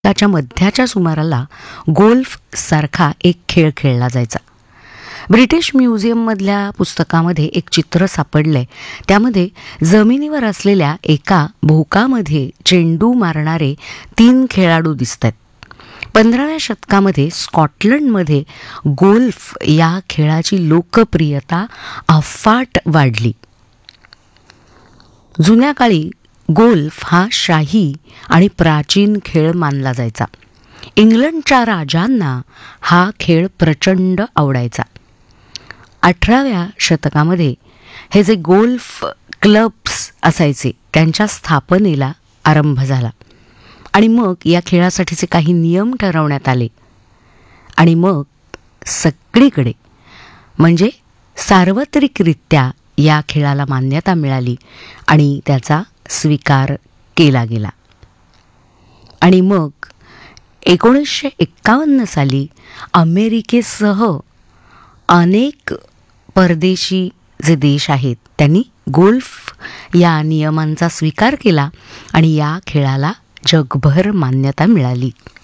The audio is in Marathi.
च्या मध्याच्या सुमाराला गोल्फ सारखा एक खेळ खेळला जायचा. ब्रिटिश म्युझियममधल्या पुस्तकामध्ये एक चित्र सापडलंय. त्यामध्ये जमिनीवर असलेल्या एका भोकामध्ये चेंडू मारणारे 3 खेळाडू दिसत आहेत. 15व्या शतकामध्ये स्कॉटलंडमध्ये गोल्फ या खेळाची लोकप्रियता अफाट वाढली. जुन्या काळी गोल्फ हा शाही आणि प्राचीन खेळ मानला जायचा. इंग्लंडच्या राजांना हा खेळ प्रचंड आवडायचा. 18व्या शतकामध्ये हे जे गोल्फ क्लब्स असायचे त्यांच्या स्थापनेला आरंभ झाला आणि मग या खेळासाठीचे काही नियम ठरवण्यात आले आणि मग सगळीकडे म्हणजे सार्वत्रिकरित्या या खेळाला मान्यता मिळाली आणि त्याचा स्वीकार केला गेला. आणि मग 1951 साली अमेरिकेसह अनेक परदेशी जे देश आहेत त्यांनी गोल्फ या नियमांचा स्वीकार केला आणि या खेळाला जगभर मान्यता मिळाली.